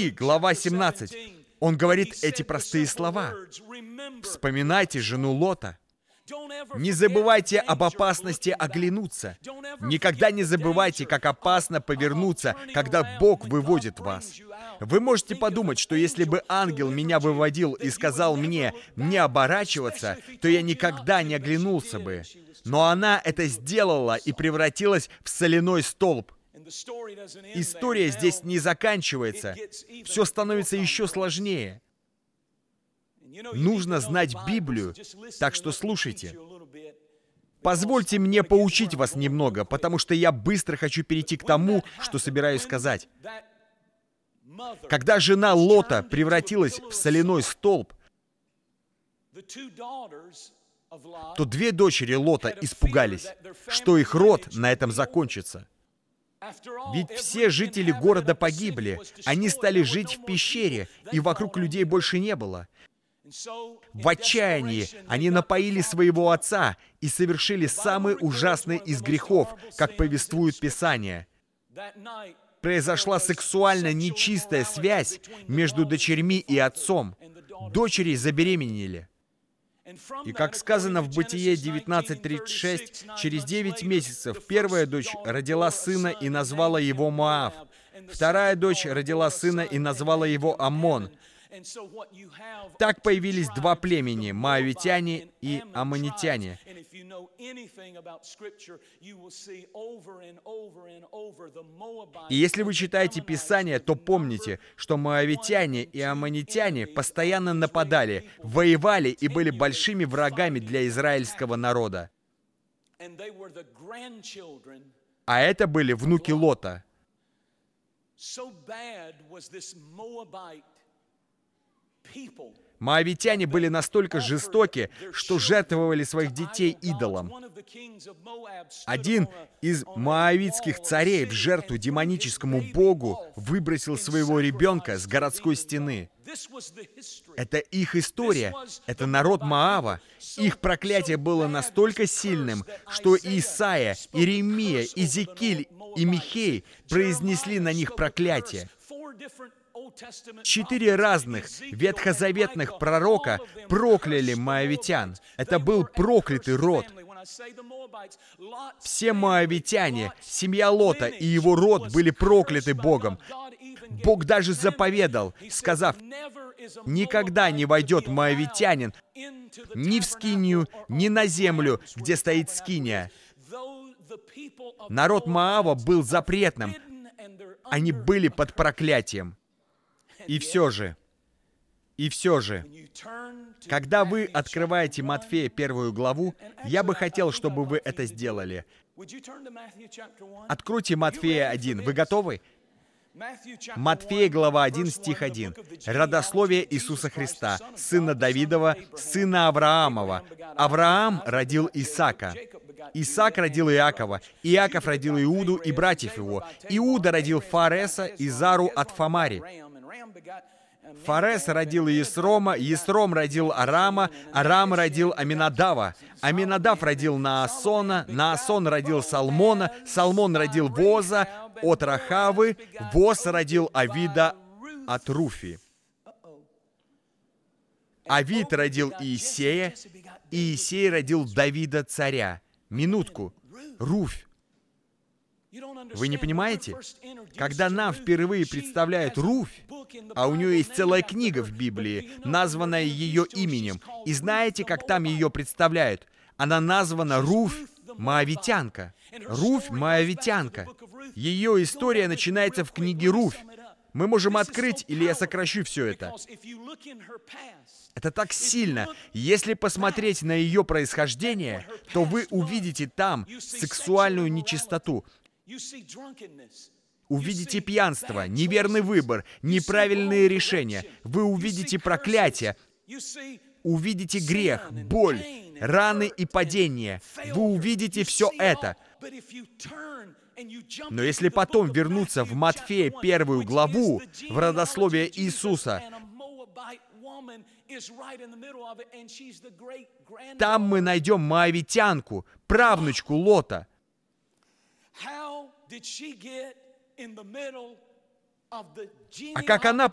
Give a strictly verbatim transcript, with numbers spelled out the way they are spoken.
три, глава семнадцать, он говорит эти простые слова. Вспоминайте жену Лота. Не забывайте об опасности оглянуться. Никогда не забывайте, как опасно повернуться, когда Бог выводит вас. Вы можете подумать, что если бы ангел меня выводил и сказал мне не оборачиваться, то я никогда не оглянулся бы. Но она это сделала и превратилась в соляной столб. История здесь не заканчивается. Все становится еще сложнее. Нужно знать Библию, так что слушайте. Позвольте мне поучить вас немного, потому что я быстро хочу перейти к тому, что собираюсь сказать. Когда жена Лота превратилась в соляной столб, то две дочери Лота испугались, что их род на этом закончится. Ведь все жители города погибли, они стали жить в пещере, и вокруг людей больше не было. В отчаянии они напоили своего отца и совершили самый ужасный из грехов, как повествует Писание. Произошла сексуально нечистая связь между дочерьми и отцом. Дочери забеременели. И как сказано в Бытие девятнадцать тридцать шесть, через девять месяцев первая дочь родила сына и назвала его Моав. Вторая дочь родила сына и назвала его Аммон. Так появились два племени — моавитяне и аммонитяне. И если вы читаете Писание, то помните, что моавитяне и аммонитяне постоянно нападали, воевали и были большими врагами для израильского народа. А это были внуки Лота. Моавитяне были настолько жестоки, что жертвовали своих детей идолам. Один из моавитских царей в жертву демоническому богу выбросил своего ребенка с городской стены. Это их история, это народ Моава. Их проклятие было настолько сильным, что Исаия, Иеремия, Иезекииль и Михей произнесли на них проклятие. Четыре разных ветхозаветных пророка прокляли моавитян. Это был проклятый род. Все моавитяне, семья Лота и его род были прокляты Богом. Бог даже заповедал, сказав: «Никогда не войдет моавитянин ни в скинию, ни на землю, где стоит скиния». Народ Моава был запретным. Они были под проклятием. И все же, и все же, когда вы открываете Матфея первую главу, я бы хотел, чтобы вы это сделали. Откройте Матфея один. Вы готовы? Матфея, глава один, стих один. «Родословие Иисуса Христа, сына Давидова, сына Авраамова. Авраам родил Исаака. Исаак родил Иакова. Иаков родил Иуду и братьев его. Иуда родил Фареса и Зару от Фамари. Фарес родил Есрома, Есром родил Арама, Арам родил Аминадава, Аминадав родил Наасона, Наасон родил Салмона, Салмон родил Воза от Рахавы, Воз родил Авида от Руфи. Авид родил Иисея, Иисей родил Давида царя». Минутку. Руфь. Вы не понимаете? Когда нам впервые представляют Руфь, а у нее есть целая книга в Библии, названная ее именем, и знаете, как там ее представляют? Она названа Руфь Моавитянка. Руфь Моавитянка. Ее история начинается в книге Руфь. Мы можем открыть, или я сокращу все это. Это так сильно. Если посмотреть на ее происхождение, то вы увидите там сексуальную нечистоту. Увидите пьянство, неверный выбор, неправильные решения. Вы увидите проклятие. Увидите грех, боль, раны и падения. Вы увидите все это. Но если потом вернуться в Матфея первую главу, в родословие Иисуса, там мы найдем моавитянку, правнучку Лота. А как она